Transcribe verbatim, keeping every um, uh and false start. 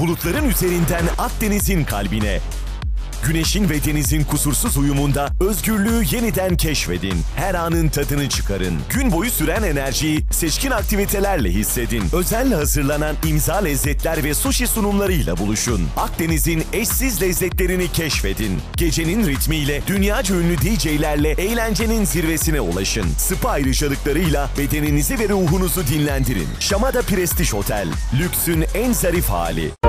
Bulutların üzerinden Akdeniz'in kalbine. Güneşin ve denizin kusursuz uyumunda özgürlüğü yeniden keşfedin. Her anın tadını çıkarın. Gün boyu süren enerjiyi seçkin aktivitelerle hissedin. Özel hazırlanan imza lezzetler ve sushi sunumlarıyla buluşun. Akdeniz'in eşsiz lezzetlerini keşfedin. Gecenin ritmiyle dünyaca ünlü D J'lerle eğlencenin zirvesine ulaşın. Spa ayrıcalıklarıyla bedeninizi ve ruhunuzu dinlendirin. Şamada Prestij Otel, lüksün en zarif hali.